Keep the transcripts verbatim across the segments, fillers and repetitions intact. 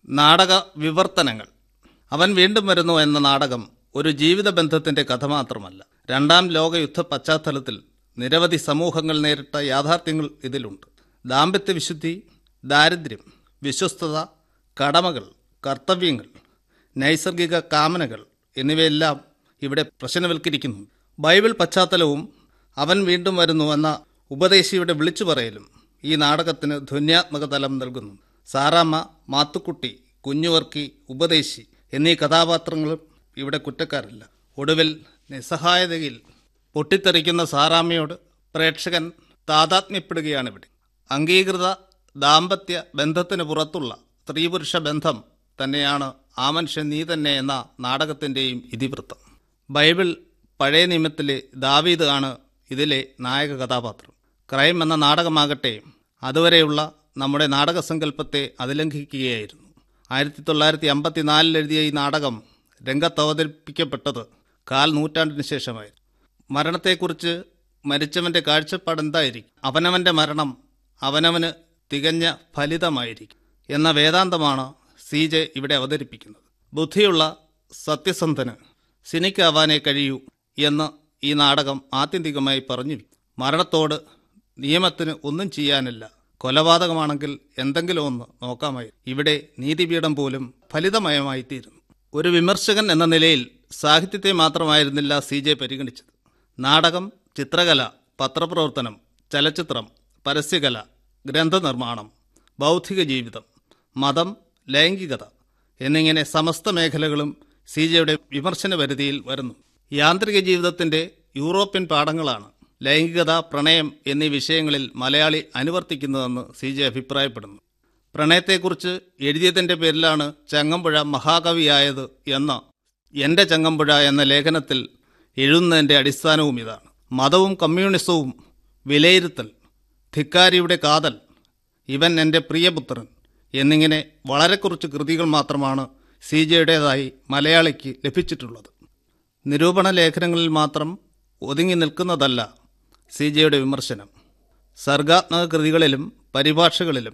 നാടക വിവർത്തനങ്ങൾ. അവൻ വീണ്ടും വരുന്നു എന്ന നാടകം ഒരു ജീവിത ബന്ധത്തിന്റെ കഥ മാത്രമല്ല. രണ്ടാം ലോകയുദ്ധ പശ്ചാത്തലത്തിൽ നിരവധി സമൂഹങ്ങൾ നേരിട്ട യാഥാർത്ഥ്യങ്ങൾ ഇതിലുണ്ട്. ദാമ്പത്യ വിശുദ്ധി, ദാരിദ്ര്യം, വിശ്വസ്തത, കടമകൾ, കർത്തവ്യങ്ങൾ, നൈസർഗിക കാമനകൾ എന്നിവയെല്ലാം ഇവിടെ പ്രശ്നവൽക്കരിക്കുന്നു. ബൈബിൾ പശ്ചാത്തലവും അവൻ വീണ്ടും വരുന്നു എന്ന ഉപദേശിയുടെ വിളിച്ചു പറയലും ഈ നാടകത്തിന് ധ്വന്യാത്മക തലം നൽകുന്നു. സാറാമ്മ, മാത്തുക്കുട്ടി, കുഞ്ഞുവർക്കി, ഉപദേശി എന്നീ കഥാപാത്രങ്ങളും ഇവിടെ കുറ്റക്കാരല്ല. ഒടുവിൽ നിസ്സഹായതയിൽ പൊട്ടിത്തെറിക്കുന്ന സാറാമ്മയോട് പ്രേക്ഷകൻ താതാത്മ്യപ്പെടുകയാണിവിടെ. അംഗീകൃത ദാമ്പത്യ ബന്ധത്തിന് പുറത്തുള്ള സ്ത്രീപുരുഷ ബന്ധം തന്നെയാണ് ആ മനുഷ്യൻ നീ തന്നെ എന്ന നാടകത്തിൻ്റെയും ഇതിവൃത്തം. ബൈബിൾ പഴയ നിയമത്തിലെ ദാവീദ് ആണ് ഇതിലെ നായക കഥാപാത്രം. ക്രൈം എന്ന നാടകമാകട്ടെ അതുവരെയുള്ള നമ്മുടെ നാടകസങ്കല്പത്തെ അതിലംഘിക്കുകയായിരുന്നു. ആയിരത്തി തൊള്ളായിരത്തി അമ്പത്തി നാലിൽ എഴുതിയ ഈ നാടകം രംഗത്ത് അവതരിപ്പിക്കപ്പെട്ടത് കാൽ നൂറ്റാണ്ടിന് ശേഷമായിരുന്നു. മരണത്തെക്കുറിച്ച് മരിച്ചവൻ്റെ കാഴ്ചപ്പാട് എന്തായിരിക്കും? അവനവൻ്റെ മരണം അവനവന് തികഞ്ഞ ഫലിതമായിരിക്കും എന്ന വേദാന്തമാണ് സി ജെ ഇവിടെ അവതരിപ്പിക്കുന്നത്. ബുദ്ധിയുള്ള സത്യസന്ധന് സിനിക്കാവാനേ കഴിയൂ എന്ന് ഈ നാടകം ആത്യന്തികമായി പറഞ്ഞു. മരണത്തോട് നിയമത്തിന് ഒന്നും ചെയ്യാനില്ല. കൊലപാതകമാണെങ്കിൽ എന്തെങ്കിലും ഒന്ന് നോക്കാമായി. ഇവിടെ നീതിപീഠം പോലും ഫലിതമയമായിത്തീരുന്നു. ഒരു വിമർശകൻ എന്ന നിലയിൽ സാഹിത്യത്തെ മാത്രമായിരുന്നില്ല സി ജെ പരിഗണിച്ചത്. നാടകം, ചിത്രകല, പത്രപ്രവർത്തനം, ചലച്ചിത്രം, പരസ്യകല, ഗ്രന്ഥനിർമ്മാണം, ബൗദ്ധിക ജീവിതം, മതം, ലൈംഗികത എന്നിങ്ങനെ സമസ്ത മേഖലകളും സി ജെയുടെ വിമർശന പരിധിയിൽ വരുന്നു. യാന്ത്രിക ജീവിതത്തിൻ്റെ യൂറോപ്യൻ പാഠങ്ങളാണ് ലൈംഗികത, പ്രണയം എന്നീ വിഷയങ്ങളിൽ മലയാളി അനുവർത്തിക്കുന്നതെന്ന് സി ജെ അഭിപ്രായപ്പെടുന്നു. പ്രണയത്തെക്കുറിച്ച് എഴുതിയതിൻ്റെ പേരിലാണ് ചങ്ങമ്പുഴ മഹാകവിയായത് എന്ന് എൻ്റെ ചങ്ങമ്പുഴ എന്ന ലേഖനത്തിൽ എഴുതുന്നതിൻ്റെ അടിസ്ഥാനവും ഇതാണ്. മതവും കമ്മ്യൂണിസവും വിലയിരുത്തൽ, ധിക്കാരിയുടെ കാതൽ, ഇവൻ എൻ്റെ പ്രിയപുത്രൻ എന്നിങ്ങനെ വളരെ കുറച്ച് കൃതികൾ മാത്രമാണ് സി ജെയുടേതായി മലയാളിക്ക് ലഭിച്ചിട്ടുള്ളത്. നിരൂപണ ലേഖനങ്ങളിൽ മാത്രം ഒതുങ്ങി നിൽക്കുന്നതല്ല സി ജെയുടെ വിമർശനം. സർഗാത്മക കൃതികളിലും പരിഭാഷകളിലും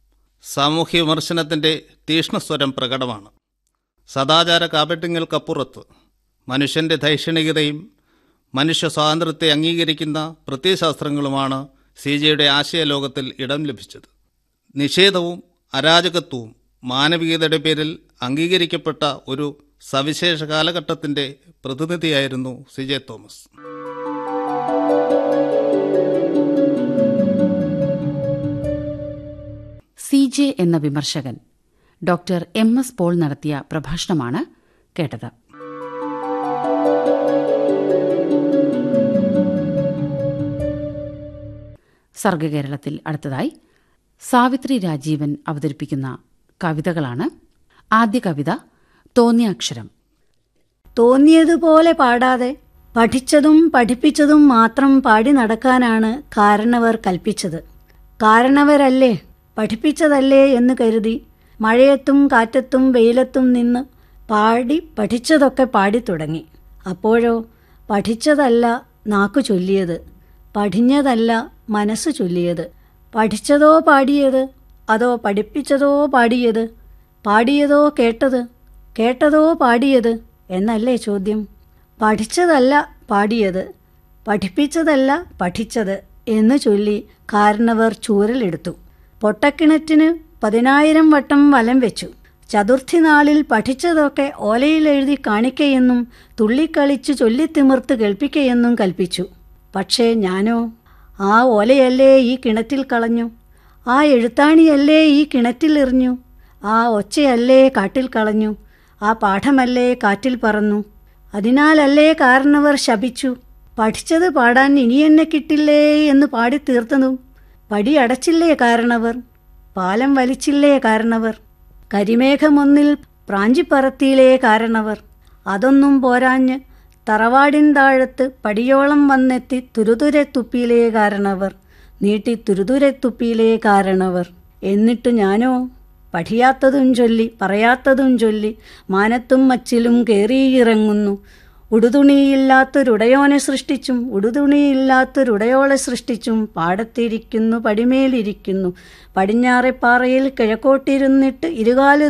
സാമൂഹ്യ വിമർശനത്തിൻ്റെ തീക്ഷ്ണസ്വരം പ്രകടമാണ്. സദാചാര കാപട്യങ്ങൾക്കപ്പുറത്ത് മനുഷ്യൻ്റെ ധൈഷണികതയും മനുഷ്യ സ്വാതന്ത്ര്യത്തെ അംഗീകരിക്കുന്ന പ്രത്യയശാസ്ത്രങ്ങളുമാണ് സി ജെയുടെ ആശയലോകത്തിൽ ഇടം ലഭിച്ചത്. നിഷേധവും അരാജകത്വവും മാനവികതയുടെ പേരിൽ അംഗീകരിക്കപ്പെട്ട ഒരു സവിശേഷ കാലഘട്ടത്തിൻ്റെ പ്രതിനിധിയായിരുന്നു C J Thomas. C J എന്ന വിമർശകൻ ഡോക്ടർ എം എസ് പോൾ നടത്തിയ പ്രഭാഷണമാണ് കേട്ടത്. സർഗകേരളത്തിൽ അടുത്തതായി സാവിത്രി രാജീവൻ അവതരിപ്പിക്കുന്ന കവിതകളാണ്. ആദ്യ കവിത തോന്നിയ അക്ഷരം. തോന്നിയതുപോലെ പാടാതെ പഠിച്ചതും പഠിപ്പിച്ചതും മാത്രം പാടി നടക്കാനാണ് കാരണവർ കൽപ്പിച്ചത്. കാരണവരല്ലേ, പഠിപ്പിച്ചതല്ലേ എന്ന് കരുതി മഴയത്തും കാറ്റത്തും വെയിലത്തും നിന്ന് പാടി പഠിച്ചതൊക്കെ പാടിത്തുടങ്ങി. അപ്പോഴോ പഠിച്ചതല്ല നാക്കു ചൊല്ലിയത്, പഠിഞ്ഞതല്ല മനസ്സ് ചൊല്ലിയത്. പഠിച്ചതോ പാടിയത്, അതോ പഠിപ്പിച്ചതോ പാടിയത്, പാടിയതോ കേട്ടത്, കേട്ടതോ പാടിയത് എന്നല്ലേ ചോദ്യം. പഠിച്ചതല്ല പാടിയത്, പഠിപ്പിച്ചതല്ല പഠിച്ചത് എന്ന് ചൊല്ലി കാരണവർ ചൂരലെടുത്തു. പൊട്ടക്കിണറ്റിന് പതിനായിരം വട്ടം വലം വെച്ചു. ചതുർത്ഥി നാളിൽ പഠിച്ചതൊക്കെ ഓലയിലെഴുതി കാണിക്കയെന്നും തുള്ളിക്കളിച്ച് ചൊല്ലിത്തിമിർത്ത് കേൾപ്പിക്കയെന്നും കൽപ്പിച്ചു. പക്ഷേ ഞാനോ, ആ ഓലയല്ലേ ഈ കിണറ്റിൽ കളഞ്ഞു, ആ എഴുത്താണിയല്ലേ ഈ കിണറ്റിലെറിഞ്ഞു, ആ ഒച്ചയല്ലേ കാട്ടിൽ കളഞ്ഞു, ആ പാഠമല്ലേ കാറ്റിൽ പറന്നു. അതിനാലല്ലേ കാരണവർ ശപിച്ചു, പഠിച്ചത് പാടാൻ ഇനി എന്നെ കിട്ടില്ലേ എന്ന് പാടിത്തീർത്തതും. പടി അടച്ചില്ലേ കാരണവർ, പാലം വലിച്ചില്ലേ കാരണവർ, കരിമേഘമൊന്നിൽ പ്രാഞ്ചിപ്പറത്തിയിലേ കാരണവർ. അതൊന്നും പോരാഞ്ഞ് തറവാടിൻ താഴത്ത് പടിയോളം വന്നെത്തി തുരുതുരെ തുപ്പിയിലേ കാരണവർ, നീട്ടി തുരുതുരെ തുപ്പിയിലേ കാരണവർ. എന്നിട്ട് ഞാനോ പഠിയാത്തതും ചൊല്ലി പറയാത്തതും ചൊല്ലി മാനത്തും മച്ചിലും കയറിയിറങ്ങുന്നു. ഉടുതുണിയില്ലാത്തൊരുടയോനെ സൃഷ്ടിച്ചും ഉടുതുണിയില്ലാത്തൊരുടയോളെ സൃഷ്ടിച്ചും പാടത്തിരിക്കുന്നു പടിമേലിരിക്കുന്നു. പടിഞ്ഞാറെപ്പാറയിൽ കിഴക്കോട്ടിരുന്നിട്ട് ഇരുകാല്